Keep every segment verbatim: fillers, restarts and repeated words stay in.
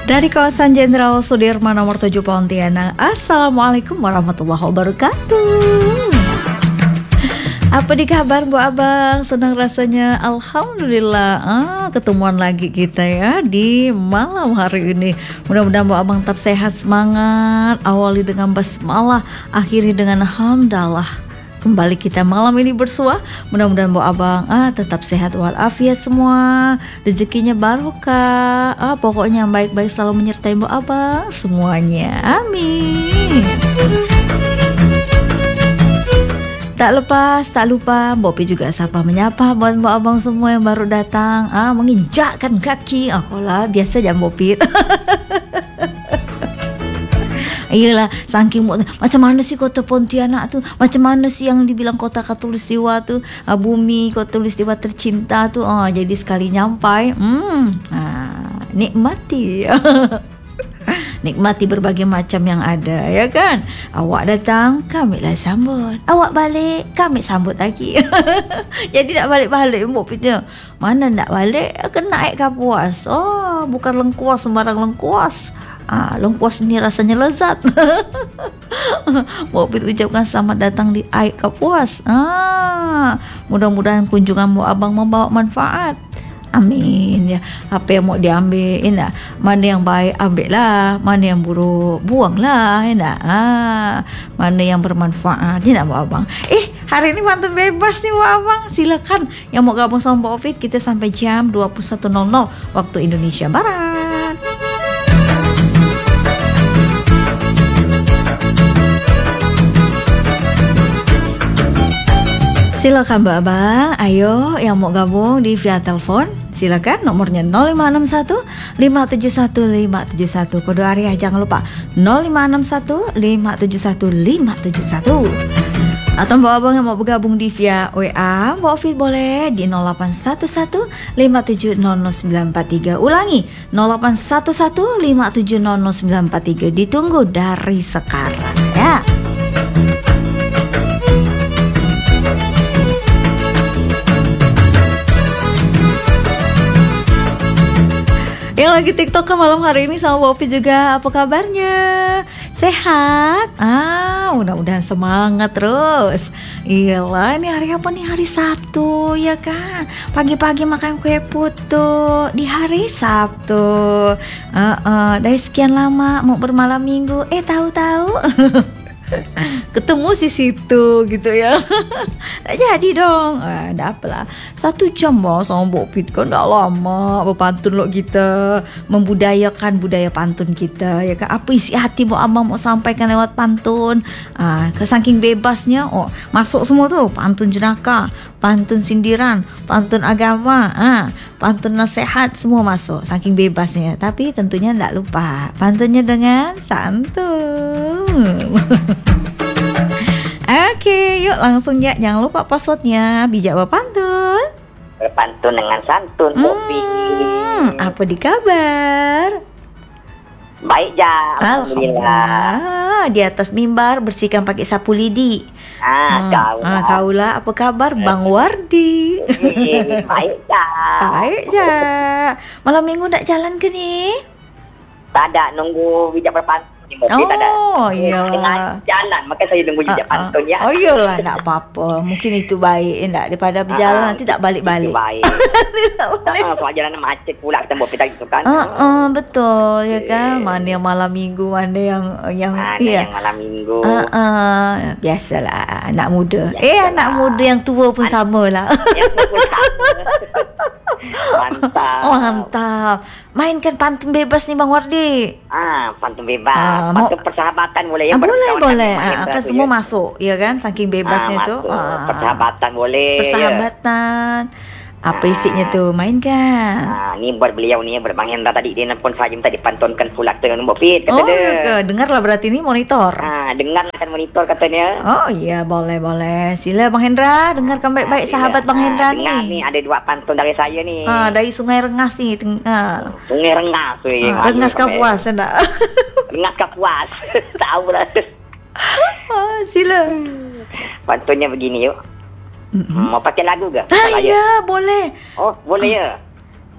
Dari kawasan Jenderal Sudirman nomor tujuh Pontianak. Assalamualaikum warahmatullahi wabarakatuh. Apa di kabar Bu Abang? Senang rasanya, alhamdulillah. Ah, ketemuan lagi kita ya di malam hari ini. Mudah-mudahan Bu Abang tetap sehat, semangat. Awali dengan basmalah, akhiri dengan hamdalah. Kembali kita malam ini bersua. Mudah-mudahan Bu Abang ah, tetap sehat walafiat semua. Rezekinya barokah. Ah, pokoknya yang baik-baik selalu menyertai Bu Abang semuanya. Amin. Tak lepas, tak lupa Bopi juga sapa menyapa buat Bu Abang semua yang baru datang. Ah, menginjakkan kaki. Ah, lah biasa jam Bopi. Iyalah, saking macam mana sih kota Pontianak tu? Macam mana sih yang dibilang kota Khatulistiwa tu? Ah, bumi Khatulistiwa tercinta tu. Ah, jadi sekali nyampai, hmm, ah, nikmati. Nikmati berbagai macam yang ada, ya kan? Awak datang, kamilah sambut. Awak balik, kami sambut lagi. Jadi nak balik-balik Mbok Pita. Mana nak balik? Kena naik Kapuas. Oh, bukan lengkuas sembarang lengkuas. Ah, lengkuas ni rasanya lezat. Mbok Pita ucapkan selamat datang di Aik Kapuas. Ah, mudah-mudahan kunjungan Mbok Abang membawa manfaat. Amin ya. Apa yang mau diambil, enak. Mana yang baik ambil lah, mana yang buruk buang lah, enak. Ah, mana yang bermanfaat, enak Bu Abang. Eh, hari ini pantun bebas nih Bu Abang. Silakan yang mau gabung sama Bu Opit, kita sampai jam dua puluh satu nol nol waktu Indonesia Barat. Silakan Mbak Abang, ayo yang mau gabung di via telepon, silakan nomornya nol lima enam satu lima tujuh satu lima tujuh satu. Kode area jangan lupa nol lima enam satu lima tujuh satu lima tujuh satu. Atau Mbak Abang yang mau bergabung di via W A, Mbak Ovi boleh di nol delapan satu satu lima tujuh nol nol sembilan empat tiga. Ulangi nol delapan satu satu lima tujuh nol nol sembilan empat tiga. Ditunggu dari sekarang ya. Yang lagi TikTok malam hari ini sama Bopi juga, apa kabarnya? Sehat? Ah, mudah-mudahan semangat terus. Iyalah, ini hari apa nih? Hari Sabtu, ya kan? Pagi-pagi makan kue putu di hari Sabtu. Uh, uh, dari sekian lama mau bermalam minggu, eh tahu-tahu ketemu si situ gitu ya. Tak jadi dong. Ah, dah apalah. Satu jam lah sama Mbok Pit kan dah lama berpantun lo kita, membudayakan budaya pantun kita, ya kan? Apa isi hati Mbok Abang mau sampaikan lewat pantun? Ah, saking bebasnya, oh masuk semua tuh, pantun jenaka, pantun sindiran, pantun agama, ah, pantun nasihat, semua masuk. Saking bebasnya. Tapi tentunya tidak lupa pantunnya dengan santun. Oke, yuk langsung ya. Jangan lupa passwordnya. Bijak berpantun. Berpantun dengan santun, Bopi. Hmm, apa di kabar? Baik ja, alhamdulillah. Di atas mimbar bersihkan pakai sapu lidi. Ah, hmm. kau. Ah, kaulah apa kabar Bang Wardi? Baik ja. Baik ja. Malam minggu nak jalan ke ni? Tak ada, nunggu bijak berpantun. Oh, iyalah. Dengan jalan, maka saya nunggu bijak uh, uh. pantun ya. Oh iyalah, tak apa-apa. Mungkin itu baik, enggak daripada berjalan uh, nanti tak balik-balik. Itu baik. Tidak boleh. Uh, soal jalan macet pula kita buat kita gitu kan. Uh, uh, betul, ya kan. Mana yang malam minggu, mana yang yang mana iya. yang malam minggu. Uh, uh, biasalah anak muda. Biasalah. Eh anak muda yang tua pun An- samalah. Yang tua pun sama. Mantap. Oh, mantap. Mainkan pantun bebas nih Bang Wardi. Ah, pantun bebas. Ah, pantun mau... persahabatan boleh ya? Ah, boleh, boleh. Ah, kan semua ya? Masuk, ya kan? Saking bebasnya ah, tuh. Ah, persahabatan boleh. Persahabatan. Ya. Apa isinya tuh? Mainkan. Ah, ni buat beliau ni, buat Bang Hendra tadi dia nelfon saya minta dipantunkan pula dengan Mbok Fit kata oh, dia. Oh, dengarlah berarti ni monitor. Ah, dengarlah kan monitor katanya. Oh iya, boleh boleh. Sila Bang Hendra, dengarkan baik-baik ah, sahabat Bang Hendra ah, ni. Dengar ni ada dua pantun dari saya ni. Ah, dari Sungai Rengas ni. Ah. Sungai Rengas. Ah, Rengas Kapuas enggak? Rengas Kapuas. Tahu lah. Ah, sila. Pantunnya begini yuk. Mm-hmm. Mau pakai lagu ke? Ah, ya, boleh. Oh, boleh ya.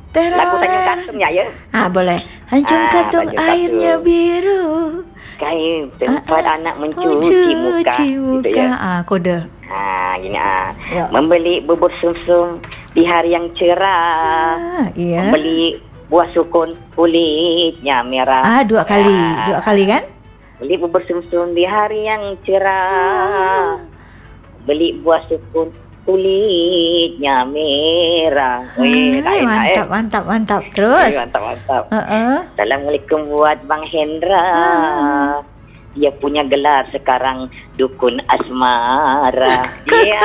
Teror. Lagu Tanjung Katong ya, ya. Ah, boleh. Tanjung Ah, Katong Tanjung airnya Katong. biru. Kain tempat Ah, ah. anak mencuci muka. Mencuci Gitu muka. ya. Ah, kode. Ah, gini ah. Ya. Membeli bubur sumsum di hari yang cerah. Ah, iya. Membeli buah sukun kulitnya merah. Ah, dua kali. Ah. Dua kali kan? Beli bubur sumsum di hari yang cerah. Beli buah sukun kulitnya merah. Wih, tak Hai, enak, mantap, eh. mantap, mantap. Wih, Terus. mantap, mantap. Heeh. Assalamualaikum buat Bang Hendra. Ah. Dia punya gelar sekarang Dukun Asmara. Ya.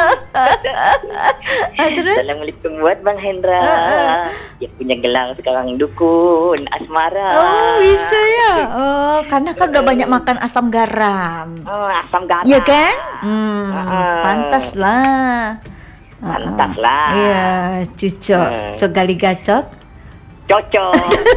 Ah, terus? Assalamualaikum buat Bang Hendra. Ah, ah. Dia punya gelar sekarang Dukun Asmara. Oh, bisa ya. Oh, karena kan udah banyak makan asam garam. Oh, asam garam. Iya kan? Hmm, Ah. pantas lah. Pantas lah. Iya, cocok. Hmm. Cok gali gacok. Cocok.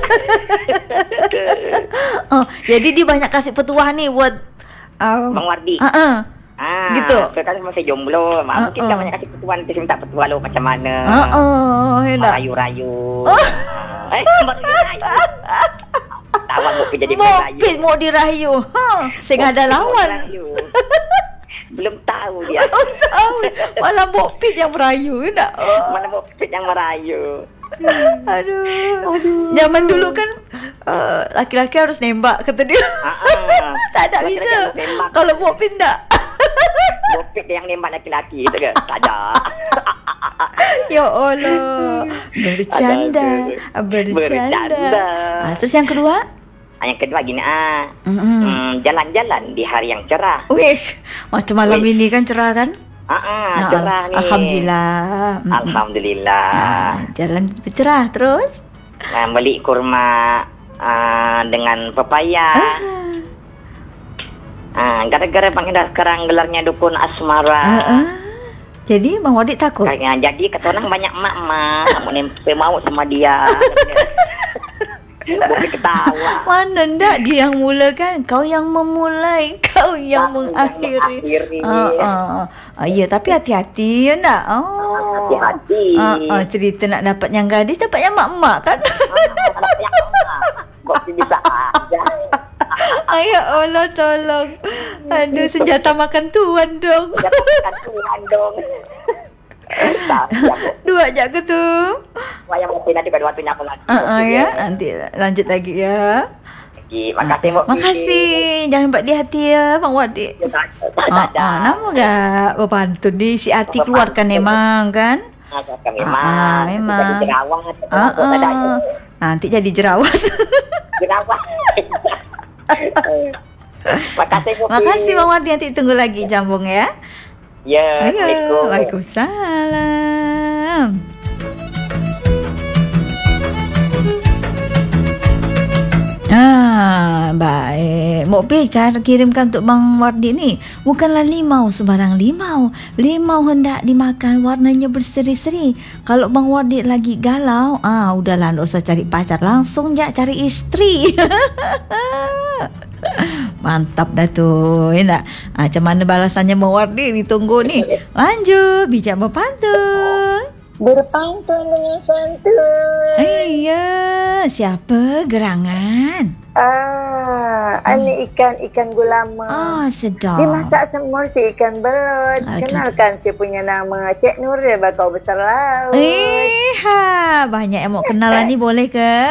Oh, jadi dia banyak kasih petuah nih buat uh, Bang Wardi. uh, uh, Ah, gitu. Saya kan masih jomblo. Ah, Mak, mungkin ah. tak banyak kasih petuan. Kita minta petuan lo macam mana. uh, uh, ya dah. Rayu-rayu. Eh, baru dirayu. Tawa mau jadi Mau merayu. pit mau dirayu. Huh, saya nggak ada lawan. Merayu. Belum tahu dia. Oh, tahu. Malah mau pit yang merayu, ya dah. Oh. Mana mau pit yang merayu. Aduh. Zaman dulu kan uh, laki-laki harus nembak kata dia. Ah, ah. Tak ada Laki-laki bisa. harus nembak. Kalau mau pit tak. Mau pit yang nembak laki-laki itu ke? Tak ada. Ya Allah. Bercanda. Ada, Bercanda. Bercanda. Ah, terus yang kedua? Ah, yang kedua gini ah. Mm-mm. Hmm, jalan-jalan di hari yang cerah. Wih, macam malam Wih. ini kan cerah kan? Ah, ah, Nah, cerah nih. Alhamdulillah. Mm-mm. Alhamdulillah. Ah, jalan cerah terus. Nah, beli kurma ah, dengan pepaya. Ah. Ah, gara-gara Bang Hendra sekarang gelarnya Dukun Asmara. Ah, ah. Jadi Bang Wadik takut. Kayaknya jadi kata orang banyak mak-mak mau nempel mau sama dia. Boleh ketawa. Mana ndak dia yang mula kan? Kau yang memulai, kau yang Aku yang mengakhiri. mengakhiri. Ah, ah, ah. Ya, tapi hati-hati ya ndak? Oh. Hati-hati. Ah, ah, cerita nak dapat yang gadis, dapat yang mak-mak kan? Yang mak. Kok bisa aja. Ayo Allah tolong. Aduh, senjata makan tuan dong. Jangan Tuhan dong. Tapi aku Dua aja ke tu. yang mungkin nanti pada waktunya aku lagi. Ah, ah, ya, nanti lanjut lagi ya. Okey, makasih Mbak. Makasih. Jangan buat di hati ya, Bang Wadik. Ya, tak tak Ah, ada. ah, nama gak berpantun di si Ati keluarkan memang kan? Agak memang. Ah, memang. Jadi jerawat. Ah, Tak ada. ah. Nanti jadi jerawat. Jerawat. Makasih Mbak. Makasih Bang Wadik, nanti tunggu lagi jambung ya. Ya, Ayo. Assalamualaikum. Waalaikumsalam. Ah, baik. Mokpi kan kirimkan untuk Bang Wardi ni. Bukanlah limau sembarang limau. Limau hendak dimakan, warnanya berseri-seri. Kalau Bang Wardi lagi galau, ah udahlah, tak usah cari pacar, langsung je cari isteri. Mantap dah tu. Ya tak? Ah, macam mana balasannya Bang Wardi, ditunggu ni. Lanjut bijak berpantun. Berpantun dengan santun. Iya, siapa gerangan? Ah, ini ikan ikan gulama. Ah, sedap. Dimasak semur si ikan belut. Aduh. Kenalkan saya punya nama Cik Nur dia bakau besar laut. Eh, ha, banyak yang mau kenalan ni, boleh ke?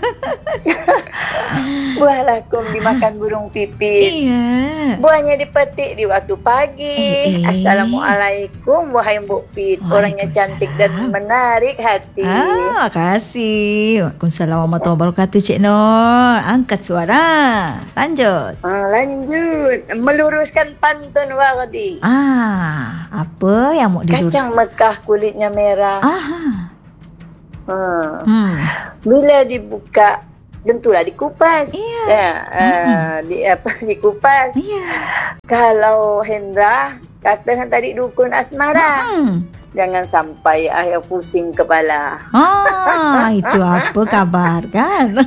Buah lakum dimakan burung pipit. Iya. Buahnya dipetik di waktu pagi. Eh, eh. Assalamualaikum wahai Mbok Pit. Orangnya cantik dan menarik hati. Ah, kasih. Waalaikumsalam warahmatullahi wabarakatuh, Cik Nur. Angkat suara. Lanjut. Ah, lanjut. Meluruskan pantun Wardi. Ah, apa yang mau dilurus? Kacang Mekah kulitnya merah. Ah. Hmm. Hmm. Bila dibuka tentulah dikupas. Iya. Ya, uh, di apa dikupas. Iya. Kalau Hendra kata tadi dukun asmara. Hmm. Jangan sampai ayah pusing kepala. Ah, itu apa kabar kan?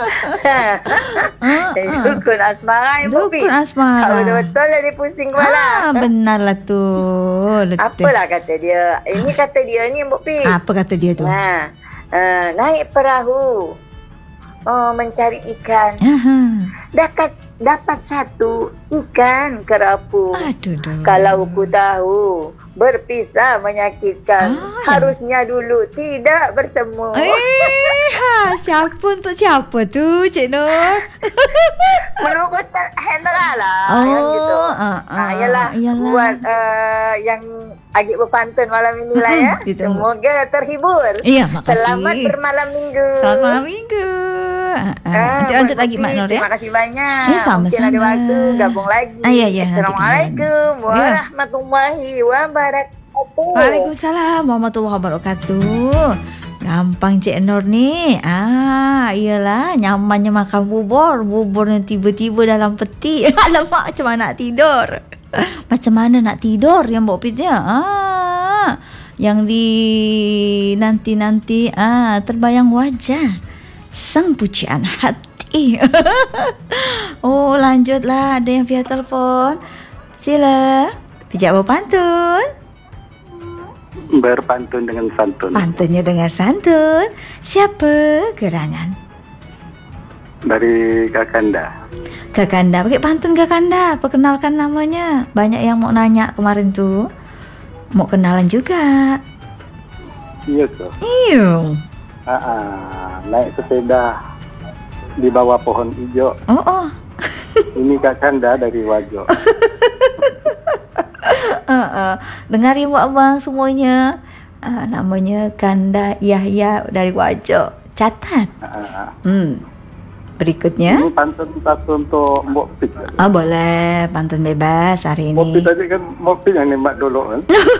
Ah, Eh, ah. dukun asmara ibu Dukun asmara. Kalau betul-betul jadi pusing kepala. Ah, benarlah tu. Betul. Apalah kata dia? Ini kata dia ni Mbok Pi. Apa kata dia tu? Nah, uh, naik perahu uh, mencari ikan. Aha. Dapat dapat satu ikan kerapu. Aduh, duh. Kalau ku tahu berpisah menyakitkan, Ah, harusnya dulu tidak bertemu. Eh, ha, siapa untuk siapa tu, Cik Nur? Menurut Ustaz Hendra lah Oh, yang gitu. ah, ah, Nah, yalah, yalah. buat uh, yang agak berpantun malam ini lah ya. Ditunggu. Semoga terhibur. Iya, makasih. Selamat bermalam minggu. Selamat malam minggu. Ah, ah. Ah, Nanti buat lanjut lagi Bopi, Mak Nur ya. Terima kasih banyak. Ya, sama-sama. Mungkin ada waktu gabung lagi. Ah, iya, iya, nanti Assalamualaikum kembali. Ya. warahmatullahi wabarakatuh. Waalaikumsalam warahmatullahi wabarakatuh. Gampang Cik Nur ni. Ah, iyalah nyamannya makan bubur. Buburnya tiba-tiba dalam peti. Alamak, macam mana nak tidur? Macam mana nak tidur yang Mbok Pit ya? Ah, yang di nanti-nanti ah terbayang wajah sang pujian hati. Oh, lanjutlah, ada yang via telefon. Sila. Pijak berpantun. Berpantun dengan santun. Pantunnya dengan santun. Siapa gerangan? Dari Kakanda. Kakanda. Pakai pantun Kakanda. Perkenalkan namanya. Banyak yang mau nanya kemarin tuh. Mau kenalan juga. Iya tuh. Iyo. Ah, ah, naik sepeda di bawah pohon hijau. Oh, oh. Ini Kakanda dari Wajo. Uh, uh. Dengar ya Mbak Abang semuanya. Uh, namanya Kanda Yahya dari Wajo. Catat. Ah, ah. Hmm. Berikutnya. Ini pantun pantun untuk Mbok Pit. Ah, boleh. Pantun bebas hari Mbok Pit ini. tadi kan Mbok Pit yang nembak dulu kan.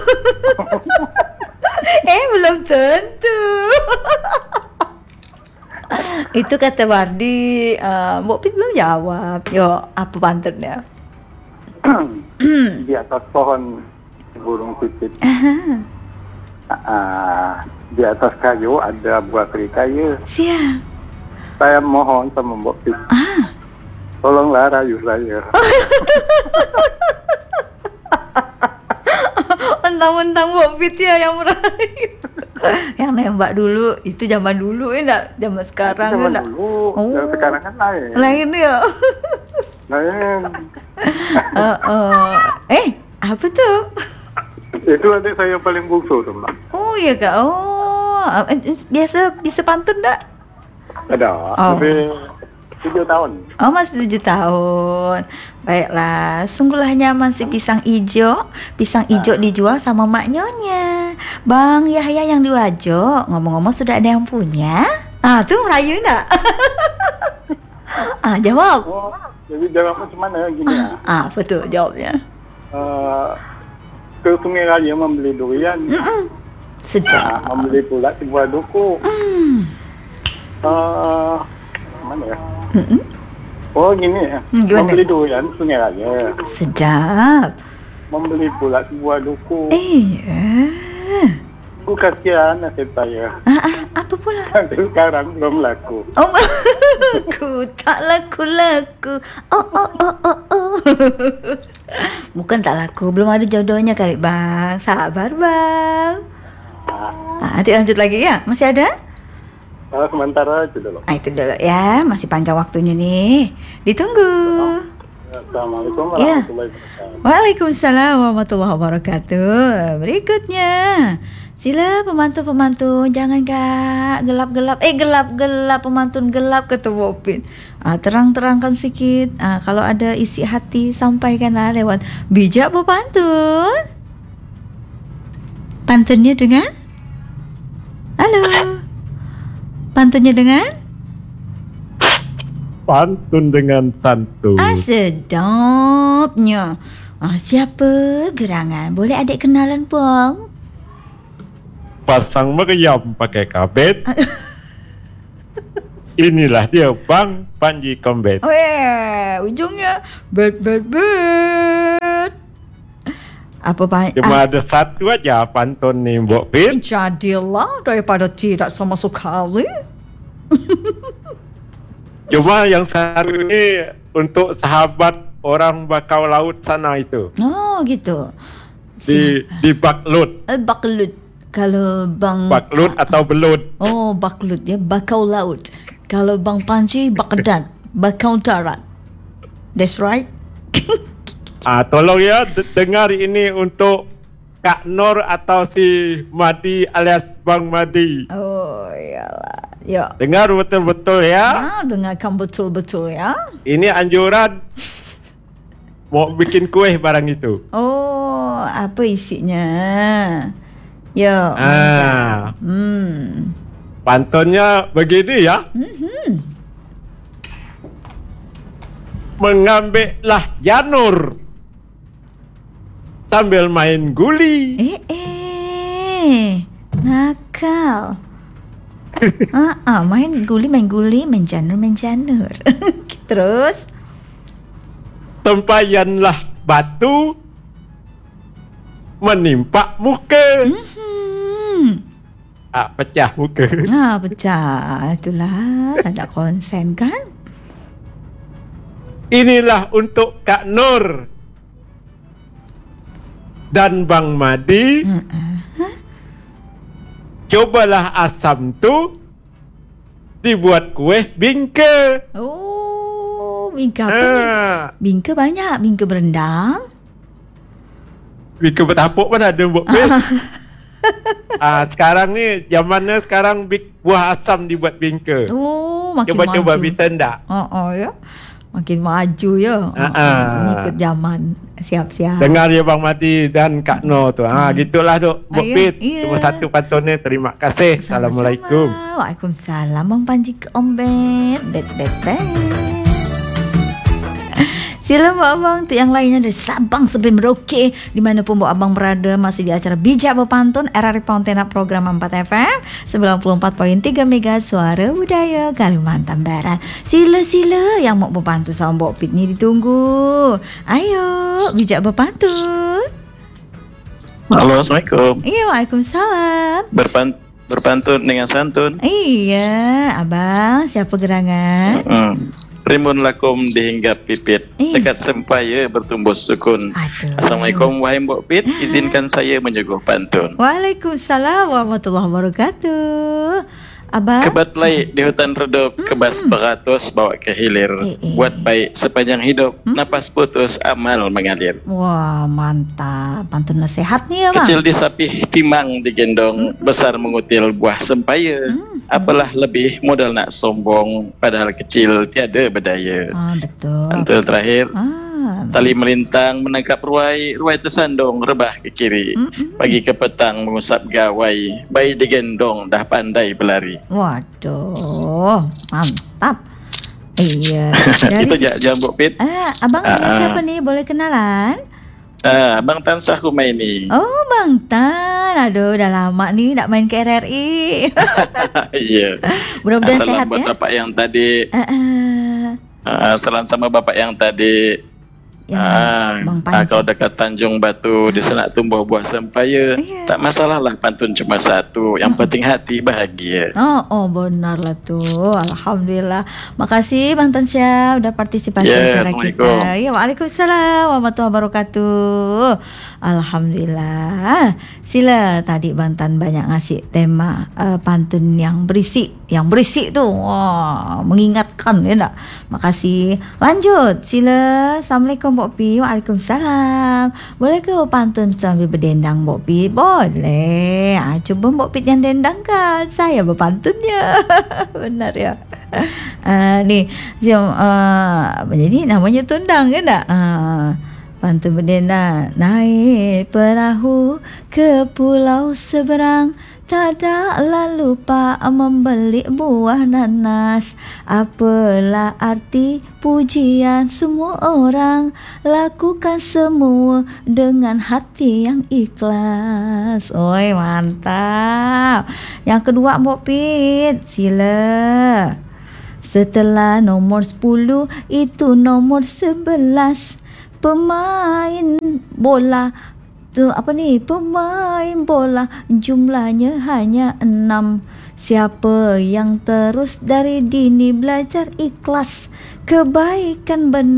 Eh, belum tentu. Itu kata Wardi. uh, Mbok Pit belum jawab. Yo, apa pantunnya? Di atas pohon burung pipit. Ah, ah, di atas kayu ada buah kerikaya. Siap. Saya mohon sama Mbok Pit. Ah. Tolonglah rayu saya. Mentang-mentang Mbok Pit ya yang meraih. Yang nembak dulu. Itu zaman dulu ya enggak? Zaman sekarang Zaman enggak? dulu, Oh. yang sekarang kan lain. Lain ya. Lain. uh, uh. Eh, apa tuh? Itu adik saya paling bungsu tuh, Mbak. Oh iya Kak. Oh, eh, biasa bisa pantun enggak? Ada, Oh. lebih tujuh tahun. Oh, masih tujuh tahun. Baiklah, sungguhlah nyaman si pisang ijo. Pisang ijo dijual sama mak nyonya. Bang Yahya yang di Wajo, ngomong-ngomong sudah ada yang punya? Ah, tuh merayu enggak? Ah, jawab. Oh, jadi jawabnya cuma gini ya. Ah, apa tuh jawabnya? Eh, ke Sungai Raya membeli durian. Mm-mm. Sedap. Nah, membeli pula sebuah duku. Hmm. Eh, mana ya? Mm-mm. Oh, gini ya. Hmm, gimana? Membeli durian Sungai Raya. Sedap. Membeli pula sebuah duku. Eh, Ku kasihan nasib saya. ah, ah, apa pula? Sampai sekarang belum laku. Oh, ku tak laku-laku. Oh, oh, oh, oh, oh. Bukan tak laku, belum ada jodohnya kali Bang. Sabar Bang. Ah, nanti lanjut lagi ya, masih ada? Oh, sementara itu dulu. Ah, itu dulu ya, masih panjang waktunya nih. Ditunggu. Assalamualaikum Ya. warahmatullahi wabarakatuh. Waalaikumsalam warahmatullahi wabarakatuh. Berikutnya, sila pemantun-pemantun, jangan Kak gelap-gelap. Eh gelap-gelap pemantun gelap kata Bopin. Ah, terang-terangkan sedikit. Ah, kalau ada isi hati sampaikanlah lewat bijak pemantun. Pantunnya dengan? Halo. Pantunnya dengan? Pantun dengan santun. Ah, sedapnya. Ah, siapa gerangan? Boleh adik kenalan Bang? Pasang meriam pakai kabet. Inilah dia Bang Panji Kombet. Oh eh, ujungnya bet bet bet. Apa Pak? Cuma ada satu aja pantun nih Mbok Pit. Jadilah daripada tidak sama sekali. Cuma yang satu ini untuk sahabat orang bakau laut sana itu. Oh gitu. Di di Baklut. Eh, baklut. Kalau bang Baklut atau belut? Oh, baklut ya, bakau laut. Kalau bang Panji, bakedat, bakau darat. That's right. Ah, tolong ya d- dengar ini untuk Kak Nur atau si Madi alias Bang Madi. Oh, iyalah. Ya. Dengar betul-betul ya. Ah, dengarkan betul-betul ya. Ini anjuran mau bikin kue barang itu. Oh, apa isinya? Ya. Ah, Hmm. pantunnya begini ya. Mhm. Mengambillah janur sambil main guli. Eh, eh. Nakal. Ah, ah, main guli, main guli, main janur, main janur. Terus? Tempayanlah batu menimpa muka. Hmm. Ah, pecah muka. Ah, pecah. Itulah, tak ada konsen kan? Inilah untuk Kak Nur dan Bang Madi. Uh-uh. Cobalah asam tu dibuat kue bingke. Oh, bingka apa? Ah, Bingka banyak, bingka berendang. bingke bertapuk pun ada buat kue. Ah, sekarang ni zamannya sekarang bik, buah asam dibuat bingke. Oh, makin Coba-coba maju. bisa ndak? Oh, oh ya. Makin maju ya. Oh, Ah, oh, ah. Mengikut zaman. Siap-siap. Dengar ya Bang Madi dan Kak Nur tu. Ha, gitulah tu. Buat Ayah, Pit. iya. Cuma satu pantunnya. Terima kasih. Sama-sama. Assalamualaikum. Waalaikumsalam. Bang Panji ke Ombet. Bet, bet, bet. Sila Mbak Abang. Untuk yang lainnya dari Sabang sampai Merauke, dimanapun Mbak Abang berada, masih di acara Bijak Berpantun R R I Pontianak Program empat F M sembilan puluh empat koma tiga Megahertz Suara Budaya Kalimantan Barat. Sila-sila yang mau berpantun sama Mbak Pit ni ditunggu. Ayo Bijak Berpantun. Halo, Assalamualaikum. Iya, Waalaikumsalam. Berpan berpantun dengan santun. Iya, Abang, siapa gerangan? Hmm. Rimun lakum dihinggap pipit, Eh. dekat sempaya bertumbuh sukun. Aduh. Assalamualaikum wahai Mbok Pit, izinkan saya menyuguh pantun. Waalaikumsalam warahmatullahi wabarakatuh. Abang. Kebat laik di hutan redup, kebas beratus bawa ke hilir. Eh, eh. Buat baik sepanjang hidup, napas putus amal mengalir. Wah, mantap. Pantun nasihat nih ya, Bang. Kecil disapih timang digendong, besar mengutil buah sempaya. Apalah lebih modal nak sombong, padahal kecil tiada berdaya. Ah, betul. Pantun terakhir. Ah, Tali melintang menangkap ruai, ruai tersandung rebah ke kiri. Mm-mm. Pagi ke petang mengusap gawai, bayi digendong dah pandai berlari. waduh, mantap. Iya. Itu Dari je Jambuk Pit. Ah, Abang Ah, dengan ah. siapa nih? Boleh kenalan? Ah, Bang Tan Syah Humaini. Oh, Bang Tan. Aduh, dah lama nih tak main ke R R I. Iya. Mudah-mudahan Ah, salam sehat buat ya. bapak yang tadi. Ah, ah. Ah, salam sama bapak yang tadi. Yang Ah, Bang ah, Panji. kalau dekat Tanjung Batu di sana tumbuh buah sempaya. Iya. Tak masalah lah pantun cuma satu. Yang penting hati bahagia. Oh, oh benar lah tuh. Alhamdulillah. Makasih Bang Tansya udah partisipasi Ya, acara Assalamualaikum. kita. Ya, Waalaikumsalam warahmatullahi wabarakatuh. Alhamdulillah. Sila tadi Bang Tan banyak ngasih tema uh, pantun yang berisik. Yang berisik tuh. Wah, mengingatkan ya enggak? Makasih. Lanjut. Sila. Assalamualaikum Mbok Pi. Waalaikumsalam. Boleh ke pantun sambil berdendang Mbok Pi? Boleh. Ah, cuba Mbok Pi yang dendang kan. Saya berpantunnya. Benar ya. Uh, nih, jom, uh, jadi namanya tundang kan tak? Uh, pantun berdendang. Naik perahu ke pulau seberang, tak ada lupa membeli buah nanas. Apalah arti pujian semua orang, lakukan semua dengan hati yang ikhlas. Oi, mantap. Yang kedua Mbok Pit, sila. Setelah nomor sepuluh itu nomor sebelas. Pemain bola tu apa ni? Pemain bola jumlahnya hanya enam. Siapa yang terus dari dini belajar ikhlas, kebaikan benar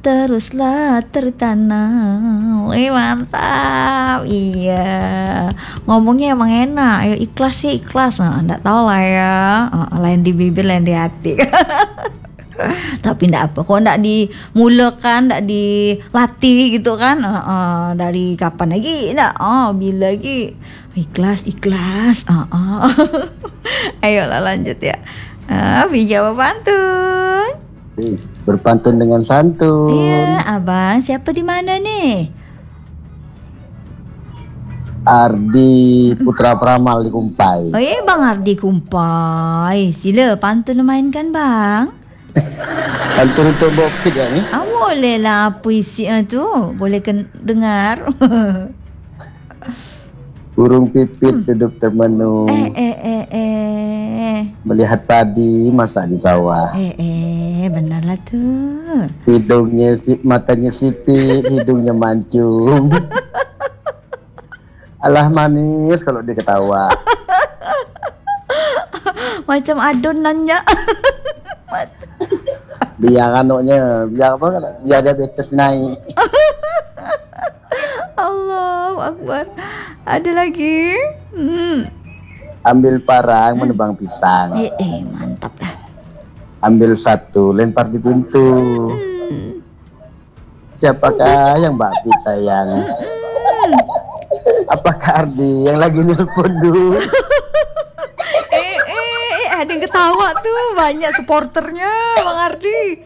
teruslah tertanam. Eh mantap. Iya. Ngomongnya emang enak. Ayo ikhlas ya ikhlas. Nah, enggak tahu lah ya. Uh, lain di bibir, lain di hati. Tapi enggak apa. Kok enggak dimulakan, enggak dilatih gitu kan? Uh, uh, dari kapan lagi? Enggak. Oh, bila lagi? Ikhlas, ikhlas. Uh, uh. Ayolah lanjut ya. Uh, bijak pantun. Berpantun dengan santun. Iya, abang siapa di mana nih? Ardi Putra Pramal di Kumpai. Oh iya, Bang Ardi Kumpai. Sila pantun mainkan bang. Pantun untuk Bopit ya nih. Ah, boleh lah apa isi uh, tu. Boleh ken- dengar. Burung pipit duduk termenung, eh eh eh eh. melihat padi masak di sawah. Eh eh, benar lah tu. Hidungnya si, matanya sipit, hidungnya mancung. Alah manis kalau dia ketawa. Macam adonannya. Biar anaknya, biar apa kan? Biar diabetes naik. Allahu Akbar. Ada lagi? Hmm. Ambil parang menebang pisang. Eh eh, mantap lah. Ambil satu, lempar di pintu. Hmm. Siapakah yang Mbak Pit sayang? Hmm. Apakah Ardi yang lagi nelpon dulu? eh, eh, eh, ada yang ketawa tuh, banyak supporternya Bang Ardi.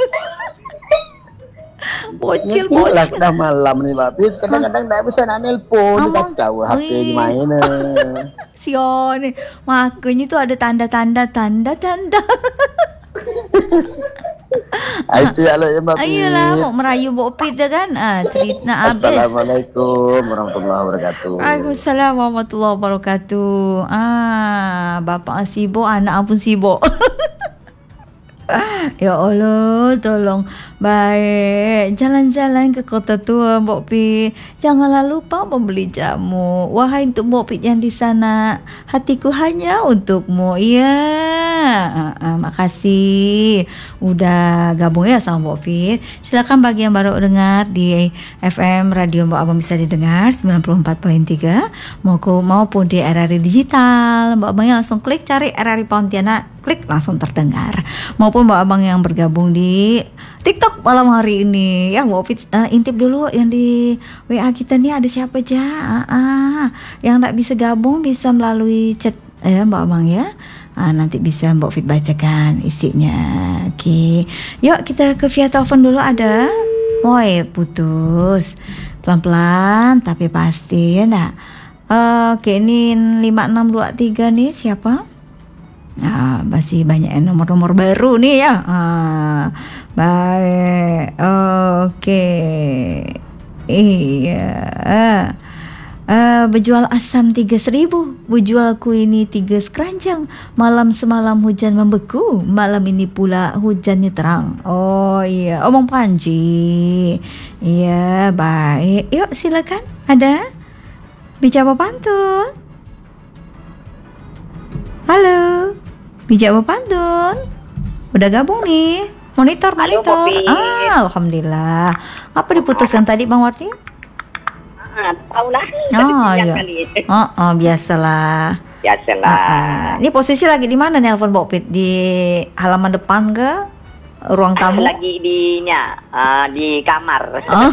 Bocil, Inilah bocil. sudah malam nih Mbak Pit. Kadang-kadang tak bisa nak nelpon, Amang. kacau H P Wih. main. Sion, makanya tuh ada tanda-tanda, tanda-tanda. Itu ya lah ya Mbak Pit. Ayolah, mau merayu Bok Pit kan? Ah, cerita habis. Assalamualaikum warahmatullahi wabarakatuh. Waalaikumsalam warahmatullahi wabarakatuh. Ah, bapak sibuk, anak pun sibuk. Ya Allah, tolong baik jalan-jalan ke kota tua Mbok Pit. Janganlah lupa membeli jamu. Wahai untuk Mbok Pit yang di sana, hatiku hanya untukmu. Ya, ah, ah, makasih udah gabung ya sama Mbok Pit. Silakan bagi yang baru dengar di F M Radio Mbok Abang bisa didengar sembilan puluh empat koma tiga maupun di R R I digital. Mbok Abang langsung klik cari R R I Pontianak, klik langsung terdengar. Maupun Mbak Abang yang bergabung di TikTok malam hari ini. Ya Mbak Pit uh, intip dulu yang di W A kita nih ada siapa aja. Ah, ah. Yang tak bisa gabung bisa melalui chat ya Mbak Abang ya. Ah, nanti bisa Mbak Fit bacakan isinya. Oke. Yuk kita ke via telepon dulu ada. Woi putus. Pelan-pelan tapi pasti ya enggak. Uh, Oke ini lima enam dua tiga nih siapa? Nah, masih banyak nomor-nomor baru nih ya. Ah, baik, oke, iya. Uh, berjual asam tiga seribu, berjualku ini tiga sekeranjang. Malam semalam hujan membeku, malam ini pula hujannya terang. Oh iya, omong Panji. Iya, baik. Yuk silakan. Ada bicara pantun. Halo. Bijak Pantun. Udah gabung nih. Monitor, Halo, monitor. Popi. Ah, alhamdulillah. Apa diputuskan tadi Bang Warti? Ah, tahu lah. Oh, Tiap iya. kali. Oh, oh, biasalah. Biasalah. Ah, ah. Ini posisi lagi di mana nelpon Bok Pit? Di halaman depan ke ruang tamu? Lagi di nya, ah, di kamar. Oh.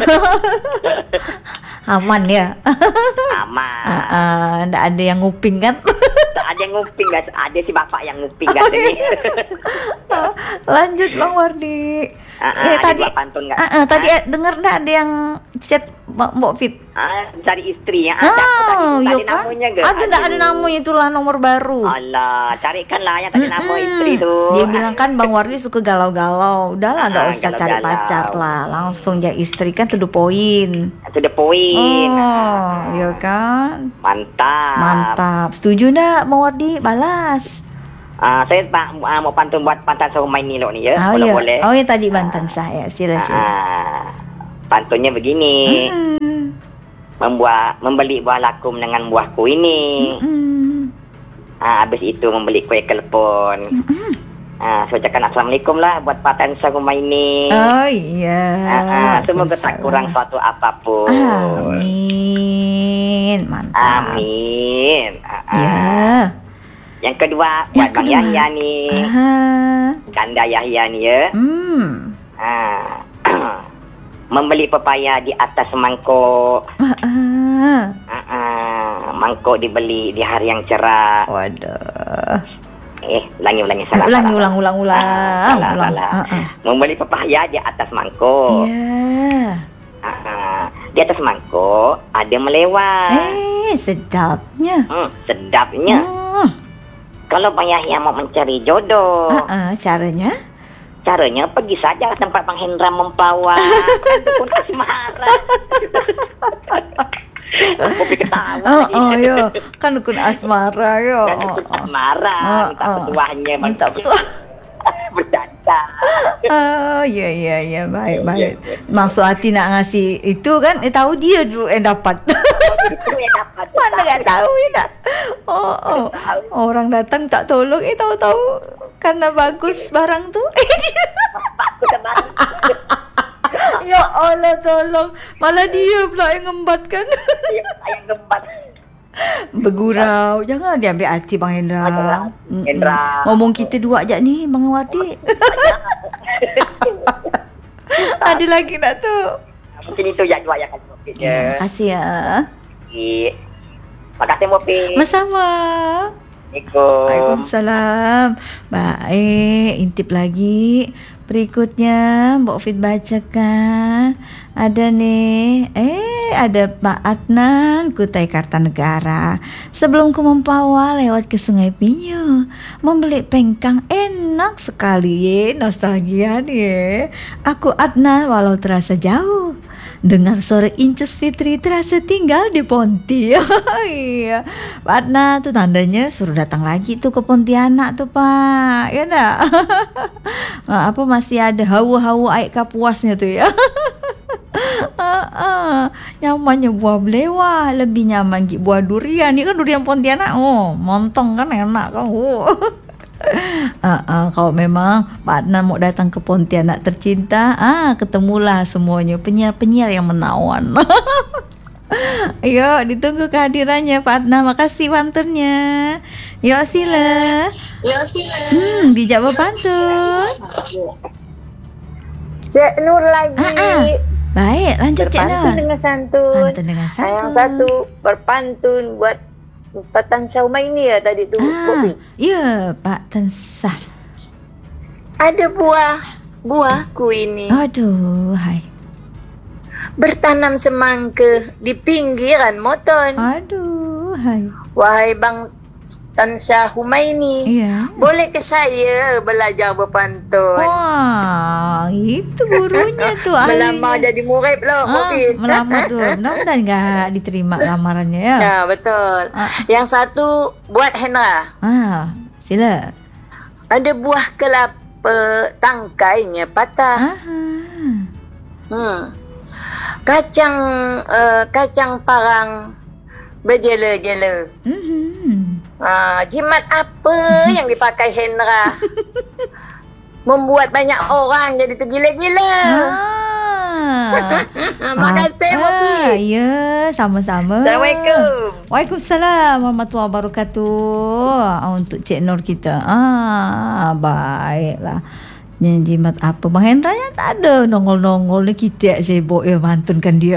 Aman ya. Aman. Ah, ah, nggak ada yang nguping kan? Ada yang nguping guys, ada si bapak yang nguping guys ini. Lanjut Bang Wardi. Ah, ah, Eh, ada tadi buat pantun nggak? ah, ah, tadi eh, dengar nggak ada yang chat Mbak Mbok Fit? Ah, cari istri ya. Ada aku tadi Oh, tadi iya kan? namanya guys. Ada nggak ada namanya, itulah nomor baru. Allah, carikanlah yang tadi nama Mm-mm. istri tuh. Dia bilang kan Bang Wardi suka galau-galau. Udahlah, nggak Ah, usah cari galau-galau. pacar lah. Langsung ya istri kan to the point. To the point. Oh, iya kan? Mantap. Mantap. Setuju nggak Bang Wardi? Balas. Ah, saya pak ah, mau pantun buat pantan Somai Nilo nih ya. Oh Kalau iya. boleh. Oh ya tadi bantan saya. Sila sila. Ah, pantunnya begini. Hmm. Membuat membeli buah lakum dengan buahku ini. Hmm. Ah, habis itu membeli kue kelepon. Hmm. Ah, so cakap nak Assalamualaikum lah buat Pak Tan Sah Humaini. Oh iya. Ah, ah, semoga tak kurang suatu apapun. Amin. Mantap. Amin. Ah, ah. Ya. Yang kedua Yang buat Bang kedua. Yahya ni. Aha. Ganda Yahya ni ya. Hmm. Ah. Membeli pepaya di atas mangkuk. Ah, ah. Ah, ah. Mangkuk dibeli di hari yang cerah. Waduh. Eh, ulangi-ulangi salah. Ulangi, salah. ulang, ulang, ulang. Ah, salah, ulang. salah. Ah, ah. Membeli pepaya di atas mangkuk. Ya. Ah, ah. Di atas mangkuk ada melewat. Eh, sedapnya. Hmm, sedapnya. Oh. Kalau Bang Yahya mau mencari jodoh, Ah, ah. Caranya? caranya pergi saja ke tempat Bang Hendra Mempawah. Kan dukun asmara. Kopi ketawa Oh, lagi. oh, yo. Kan dukun asmara, yo. Dan Oh, dukun oh. asmara. Oh, Minta oh. petuahnya. Minta petuah. Bercanda. Oh, ya, ya, ya. Baik, Ya, baik. ya, ya. Maksud hati nak ngasih itu kan, eh, tahu dia dulu yang dapat. Itu yang dapat. Mana tak tahu ya tak? Oh, oh. Orang datang tak tolong, eh tahu-tahu karena bagus barang tu. Ya Allah, tolong. Malah dia pula yang ngembatkan. Yang gembat. Bergurau. Jangan diambil hati Bang Hendra. Jangan. Mm-mm. Hendra. Ngomong kita dua je ni, Bang Wadi. Ada lagi nak tu? Mungkin itu yang dua yang akan Mufid Ya, je. terima kasih ya. Terima kasih Mufid. Sama-sama. Assalamualaikum. Waalaikumsalam. Baik, intip lagi. Berikutnya Mbak Fit bacakan. Ada nih, eh ada Pak Adnan Kutai Kartanegara. Sebelum ke Mempawah lewat ke Sungai Pinyu, membeli pengkang enak sekali ye, nostalgia nih. Aku Adnan walau terasa jauh. Dengar sore Incus Fitri terasa tinggal di Ponti. Iya, Pak Adnan tuh tandanya suruh datang lagi tuh ke Pontianak tuh Pak. Ya dah. Apa masih ada hawa-hawa air kapuasnya tuh ya. Uh, uh, nyamannya buah belewah, lebih nyaman gitu buah durian. Ini kan durian Pontianak, oh montong kan enak kan. Oh. uh, uh, kalau memang Pak Adnan mau datang ke Pontianak tercinta, ah ketemulah semuanya penyiar-penyiar yang menawan. Ayo ditunggu kehadirannya Pak Adnan. Makasih pantunnya. Yuk sila. Yuk sila. Hmm, bijak berpantun. Cik Nur lagi. Ah, ah. Baik, lanjut Cik Nur. Berpantun dengan santun. Pantun dengan santun. Yang satu berpantun buat Pak Tan Sah Humaini ya tadi tu. Ah, Kopi. ya Pak Tan Sah. Ada buah buahku ini Aduh, hai. bertanam semangka di pinggiran moton. Aduh, hai. Wahai Bang Tan Sah Humaini, Iya. boleh ke saya belajar berpantun? Wah, itu gurunya tuh. ahli. Melamar jadi murid loh, Ah, Kopi. melamar dulu. Mudah-mudahan nggak diterima lamarannya ya. Ya, betul. Ah. Yang satu buat Hendra. Ah, sila. Ada buah kelapa, tangkainya patah. Ah. Hmm. Kacang uh, kacang parang berjela-jela. Mhm. Ah, jimat apa yang dipakai Hendra? Membuat banyak orang jadi tergila-gila. Ah. Makasih, Mopi. Ah, ya, sama-sama. Assalamualaikum. Waalaikumsalam warahmatullahi wabarakatuh. Untuk Cik Nur kita. Ah, baiklah. Yang jimat apa Bang Hendra yang tak ada nongol-nongol ni kita yang sibuk ya mantunkan dia.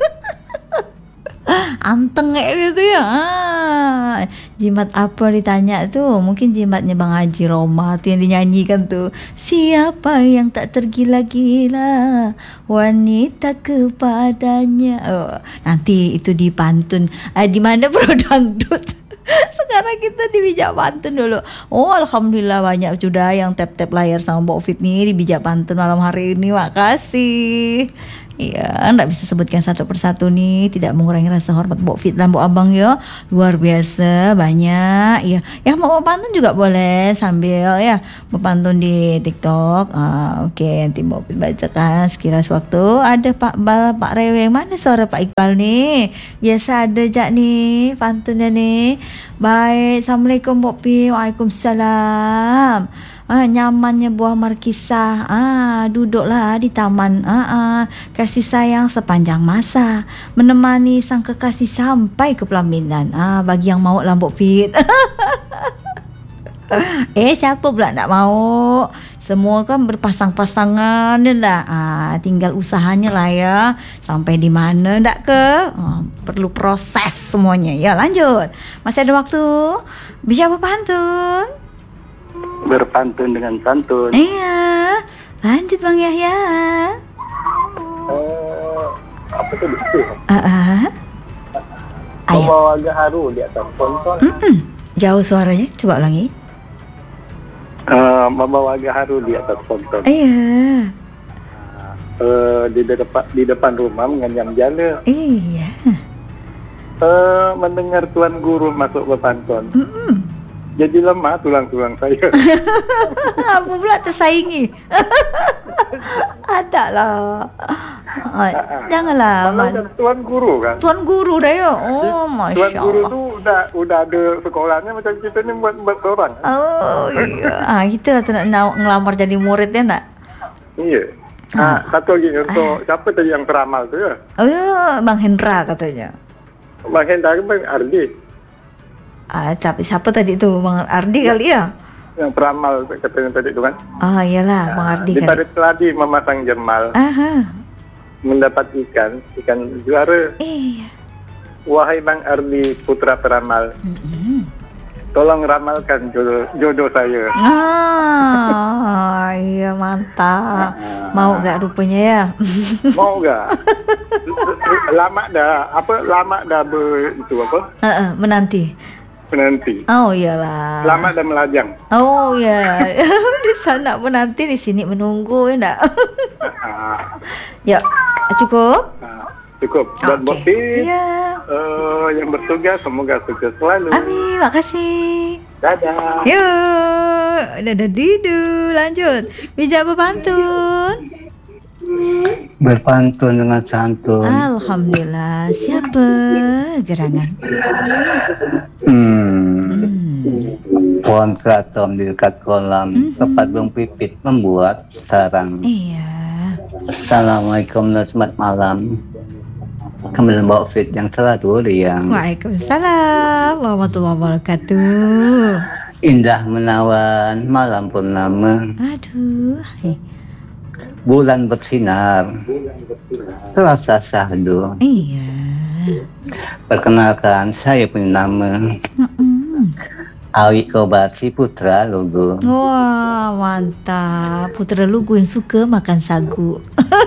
Anteng kayak dia tu ya. Ah, jimat apa ditanya tu? Mungkin jimatnya Bang Haji Roma tu yang dinyanyikan tu. Siapa yang tak tergila-gila wanita kepadanya. Oh, nanti itu di pantun. Ah, di mana Bro Dangdut? Sekarang kita di Bijak Pantun dulu. Oh, alhamdulillah banyak sudah yang tap-tap layar sama Mbak Fit nih di Bijak Pantun malam hari ini. Makasih. Iya, enggak bisa sebutkan satu persatu nih, tidak mengurangi rasa hormat Mbak Fit dan Mbak Abang ya. Luar biasa banyak. Ya, yang mau pantun juga boleh sambil ya berpantun di TikTok. Ah, oke, okay. Nanti Mbak Fit bacakan sekilas waktu. Ada Pak Bal, Pak Rewe. Mana suara Pak Iqbal nih? Biasa ada jak nih pantunnya nih. Baik, Assalamualaikum Mbak Fit. Waalaikumsalam. ah, nyamannya buah markisa. Ah, duduklah di taman. Ah, ah, kasih sayang sepanjang masa, menemani sang kekasih sampai ke pelaminan. Ah, bagi yang mau Lambok Pit. Eh, siapa pula nak mau? Semua kan berpasang-pasangan je lah. Ah, tinggal usahanya lah ya. Sampai di mana ndak ke? Ah, perlu proses semuanya. Ya, lanjut. Masih ada waktu. Bisa apa pantun? Berpantun dengan santun. Iya. Lanjut Bang Yahya. Eh, apa tu betul? Ah, ah. Ayo. Membawa gaharu di atas ponton. Mm-mm. Jauh suaranya. Coba ulangi. Uh, membawa gaharu di atas ponton. Iya. Uh, di depan di depan rumah menganyam jala. Iya. Uh, mendengar tuan guru masuk ke pantun. Mm-mm. Jadi lemah tulang-tulang saya. Apa pula tersaingi? Ada lah. Ah, janganlah. Malah kan tuan guru kan. Tuan guru dah ya. Oh, Tuan Masya guru Allah. tu udah udah ada sekolahnya macam kita ni buat buat seorang. Oh iya. Ah, kita tu nak nak ngelamar jadi murid ya nak? Iya. Ah, satu lagi untuk siapa tadi yang peramal tu ya? Oh, Bang Hendra katanya. Bang Hendra ke Bang Ardi? Ah, tapi siapa tadi tu? Bang Ardi kali ya? Yang peramal katanya tadi tu kan. Ah, iyalah Bang Ardi Di kali. parit teladi memasang jemal, Aha. mendapat ikan, ikan juara. Iya. Wahai Bang Ardi putra peramal, Mm-mm. tolong ramalkan jodoh, jodoh saya. Ah, iya mantap. Mau gak rupanya ya? Mau gak? Lama dah, apa lama dah ber, itu apa? Ah, ah, menanti. Menanti. Oh iyalah. Lama dah melajang. Oh ya. Di sana menanti, di sini menunggu ya enggak? Ah, Ya, cukup? ah, cukup. Buat Oke. Bopi, Ya. eh, yang bertugas semoga sukses selalu. Amin, makasih. Dadah. Yuk, dadah didu. Lanjut. Bija pantun. Berpantun dengan santun. Alhamdulillah. Siapa gerangan? Hmm. Hmm. Pohon keraton di dekat kolam, Mhm. tempat burung pipit membuat sarang. Iya. Assalamualaikum dan selamat malam. Kembali bawa fit yang selalu riang. Waalaikumsalam warahmatullahi wabarakatuh. Indah menawan malam purnama, Aduh. Hai. bulan bersinar, terasa syahdu. Iya. Perkenalkan, saya punya nama Mm-mm. Awi Kobasi Putra Lugu. Wah, mantap. Putra Lugu yang suka makan sagu.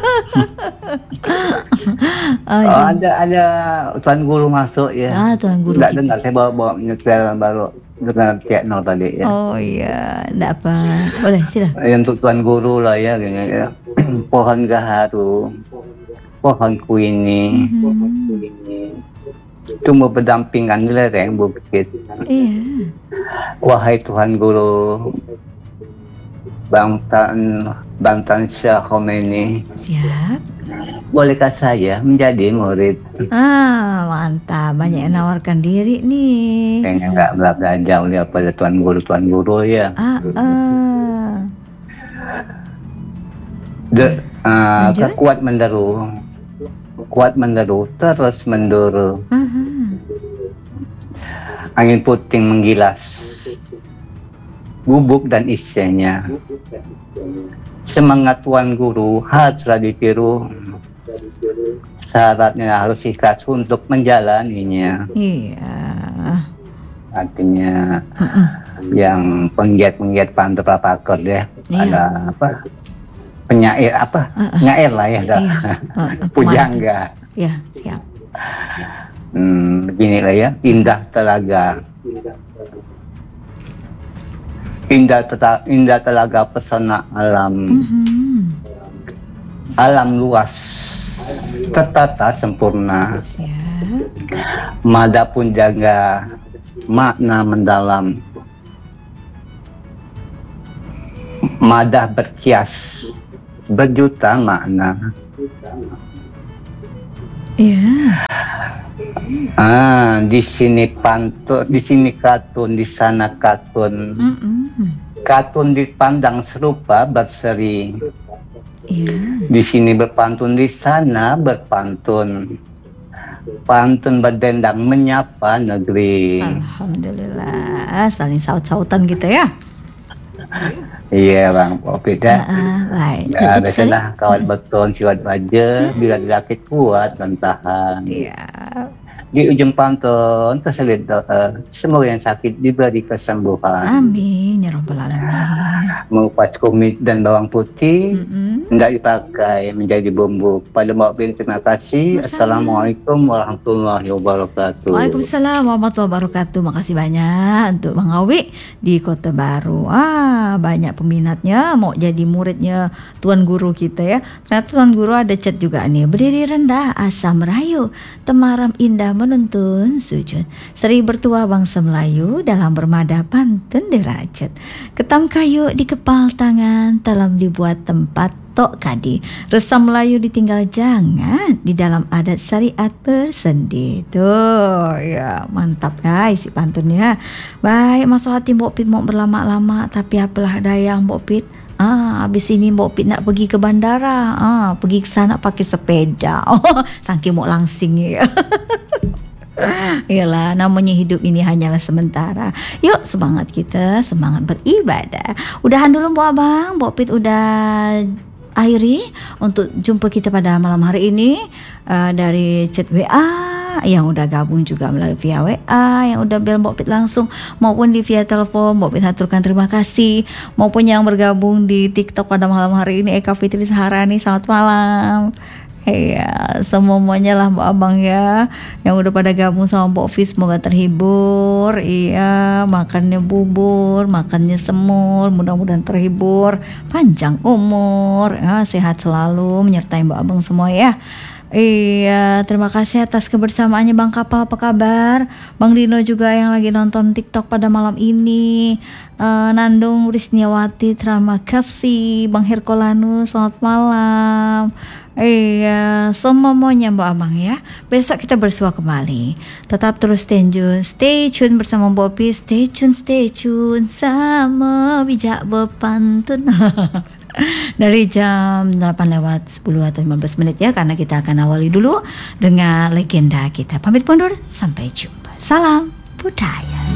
Ah, Oh, ada ada tuan guru masuk ya. Ah, tuan guru Tak kita. dengar, saya bawa bawa penyesuaian baru dengan piano tadi ya. Oh iya, enggak apa. Boleh, sila. Eh, Untuk tuan guru lah ya, gini, ya. Pohon gaharu, pohon kuini, Mhm. tumbuh berdampingan di lereng bukit. Iya. Wahai Tuhan Guru Bangtan Bangtan Syah Khomeini, Siap. bolehkah saya menjadi murid? Ah, mantap. Banyak yang nawarkan diri nih. Pengen nggak belajar oleh pada Tuan Guru Tuan Guru ya. Ah, ah. De, ah, Lanjut. kuat menderu, kuat menderu, terus menduru. Aha. Angin puting menggilas, gubuk dan isinya. Semangat Tuan Guru haruslah ditiru. Syaratnya harus ikhlas untuk menjalaninya. Iya. Artinya Mm-mm. yang penggiat-penggiat pantun prakor ya. Iya. Ada apa? Penyair apa? Uh-uh. Nyair lah ya. dah. Iya. Ah, ah, Pujangga. Ya, siap. Hmm, begini lah ya. Indah telaga. Indah teta, indah telaga pesona alam. Mhm. Alam luas. Tertata sempurna. Siap. Mada pun jaga makna mendalam. Madah berkias berjuta makna. Iya. Ah, di sini pantun, di sini katun, di sana katun. Mm-mm. Katun dipandang serupa berseri. Iya. Di sini berpantun, di sana berpantun. Pantun berdendang menyapa negeri. Alhamdulillah, saling saut-sautan gitu ya. Iya bang, Popit ya. Uh, baik. Ya, Tutup sekali. biasalah kawan beton siwat baja, bila dirakit kuat dan tahan. Iya. Di ujung pantun terselip doa, semoga yang sakit diberi kesembuhan. Amin ya rabbal alamin. Mengupas kumis dan bawang putih, Mm-mm. hendak dipakai menjadi bumbu. Pada Mbak terima kasih. Masalah. Assalamualaikum warahmatullahi wabarakatuh. Waalaikumsalam warahmatullahi wabarakatuh. Makasih banyak untuk Bang Awi di Kota Baru. Ah, banyak peminatnya mau jadi muridnya Tuan Guru kita ya. Ternyata Tuan Guru ada chat juga nih. Berdiri rendah asa merayu, temaram indah menuntun sujud. Seri bertua bangsa Melayu dalam bermada pantun derajat. Ketam kayu di kepal tangan, dalam dibuat tempat tok kadi. Resam Melayu ditinggal jangan, di dalam adat syariat bersendi. Tuh ya, mantap ya isi pantunnya. Baik, masuk hati Mbok Pit mau berlama-lama, tapi apalah daya Mbok Pit. Ah, habis ini Mbok Pit nak pergi ke bandara. Ah, pergi ke sana pakai sepeda. Oh, saking mau langsing ya. Iyalah, namanya hidup ini hanyalah sementara. Yuk semangat kita, semangat beribadah. Udahan dulu Mbok Abang, Mbok Pit udah akhiri untuk jumpa kita pada malam hari ini uh, dari chat W A yang udah gabung juga melalui via W A, yang udah bel Mbok Pit langsung maupun di via telepon. Mbok Pit haturkan terima kasih, maupun yang bergabung di TikTok pada malam hari ini. Eka Fitri Saharani, selamat malam. Iya, semuanya lah Mbak Abang ya, yang udah pada gabung sama Mbok Fis, semoga terhibur. Iya, makannya bubur, makannya semur, mudah-mudahan terhibur, panjang umur, ya, sehat selalu menyertai Mbak Abang semua ya. Iya, terima kasih atas kebersamaannya Bang Kapal, apa kabar? Bang Dino juga yang lagi nonton TikTok pada malam ini. uh, Nandung Risniawati, terima kasih. Bang Herkolanu, selamat malam. Iya, semuanya Mbak Amang ya. Besok kita bersua kembali. Tetap terus stay tune, stay tune bersama Mbok Pit. Stay tune, stay tune sama bijak berpantun. Dari jam delapan lewat sepuluh atau lima belas menit ya, karena kita akan awali dulu dengan legenda kita. Pamit mundur, sampai jumpa. Salam budaya.